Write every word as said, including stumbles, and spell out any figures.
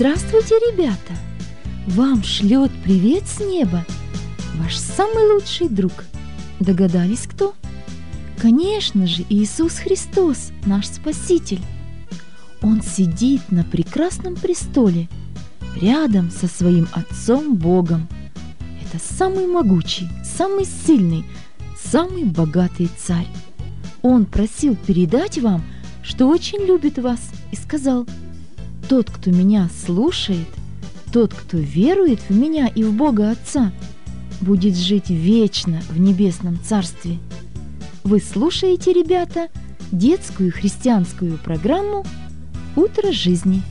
Здравствуйте, ребята! Вам шлет привет с неба ваш самый лучший друг. Догадались, кто? Конечно же, Иисус Христос, наш Спаситель. Он сидит на прекрасном престоле, рядом со своим Отцом Богом. Это самый могучий, самый сильный, самый богатый царь. Он просил передать вам, что очень любит вас, и сказал: «Тот, кто меня слушает, тот, кто верует в меня и в Бога Отца, будет жить вечно в небесном царстве». Вы слушаете, ребята, детскую христианскую программу «Утро жизни».